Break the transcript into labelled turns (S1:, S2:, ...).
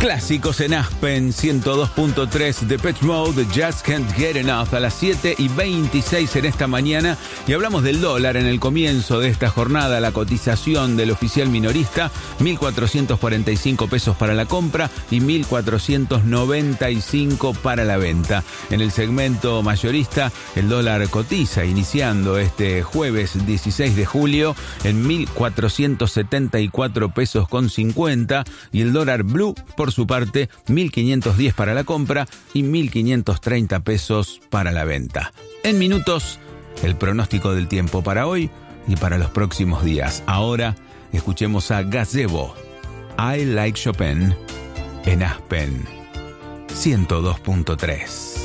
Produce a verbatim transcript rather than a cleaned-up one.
S1: Clásicos en Aspen, ciento dos punto tres, Depeche Mode, Just Can't Get Enough, a las siete y veintiséis en esta mañana. Y hablamos del dólar en el comienzo de esta jornada. La cotización del oficial minorista, mil cuatrocientos cuarenta y cinco pesos para la compra y mil cuatrocientos noventa y cinco para la venta. En el segmento mayorista, el dólar cotiza iniciando este jueves dieciséis de julio en mil cuatrocientos setenta y cuatro pesos con cincuenta, y el dólar blue, por su parte, mil quinientos diez para la compra y mil quinientos treinta pesos para la venta. En minutos, el pronóstico del tiempo para hoy y para los próximos días. Ahora, escuchemos a Gazebo, I Like Chopin, en Aspen ciento dos punto tres.